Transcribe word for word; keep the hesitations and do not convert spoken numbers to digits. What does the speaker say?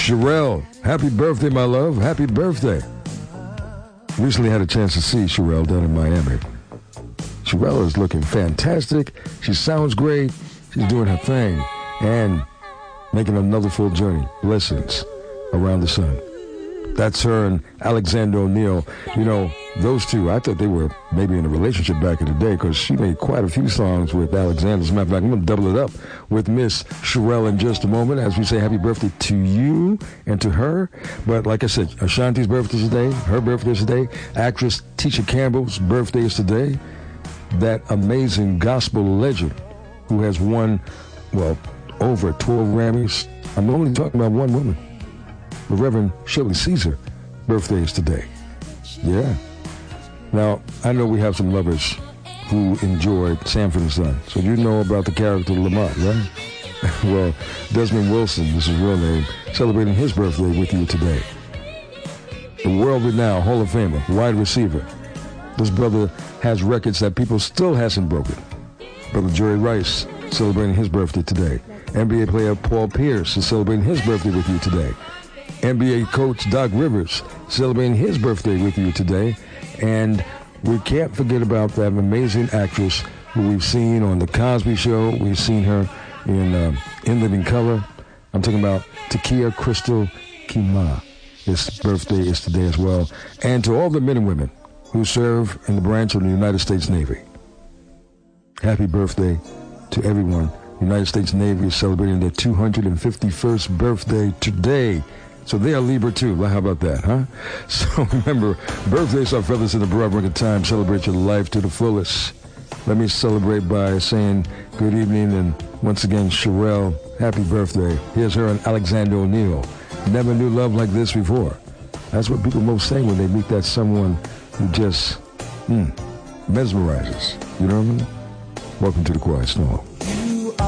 Cherelle, happy birthday, my love. Happy birthday. Recently had a chance to see Cherelle down in Miami. Cherelle is looking fantastic. She sounds great. She's doing her thing and making another full journey. Blessings around the sun. That's her and Alexander O'Neal. You know, those two, I thought they were maybe in a relationship back in the day because she made quite a few songs with Alexander. As a matter of fact, I'm going to double it up with Miss Cherelle in just a moment as we say happy birthday to you and to her. But like I said, Ashanti's birthday is today. Her birthday is today. Actress Tisha Campbell's birthday is today. That amazing gospel legend who has won, well, over twelve Grammys. I'm only talking about one woman. The Reverend Shirley Caesar birthday is today. Yeah. Now, I know we have some lovers who enjoyed Sanford and Son. So you know about the character Lamont, right? Well, Desmond Wilson, this is his real name, celebrating his birthday with you today. The world-renowned Hall of Famer, wide receiver. This brother has records that people still hasn't broken. Brother Jerry Rice celebrating his birthday today. N B A player Paul Pierce is celebrating his birthday with you today. N B A coach Doc Rivers celebrating his birthday with you today. And we can't forget about that amazing actress who we've seen on The Cosby Show. We've seen her in uh, In Living Color. I'm talking about Takia Crystal Kima. His birthday is today as well. And to all the men and women who serve in the branch of the United States Navy, happy birthday to everyone. The United States Navy is celebrating their two hundred fifty-first birthday today. So they are Libra too. Well, how about that, huh? So remember, birthdays are feathers in the broad of time. Celebrate your life to the fullest. Let me celebrate by saying good evening and once again, Cherelle, happy birthday. Here's her and Alexander O'Neal. Never knew love like this before. That's what people most say when they meet that someone who just mm, mesmerizes. You know what I mean? Welcome to the Quiet Storm.